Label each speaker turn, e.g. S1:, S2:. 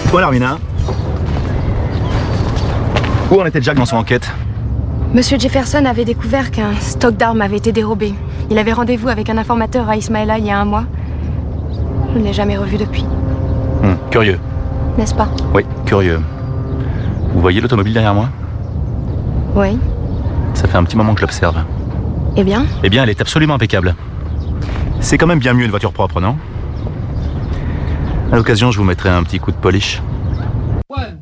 S1: Bon alors Mina, où en était Jack dans son enquête?
S2: Monsieur Jefferson avait découvert qu'un stock d'armes avait été dérobé. Il avait rendez-vous avec un informateur à Ismaïla il y a un mois. Je ne l'ai jamais revu depuis.
S1: Curieux.
S2: N'est-ce pas?
S1: Oui, curieux. Vous voyez l'automobile derrière moi?
S2: Oui.
S1: Ça fait un petit moment que je l'observe.
S2: Eh bien?
S1: Eh bien, elle est absolument impeccable. C'est quand même bien mieux une voiture propre, non? À l'occasion, je vous mettrai un petit coup de polish.
S3: 1,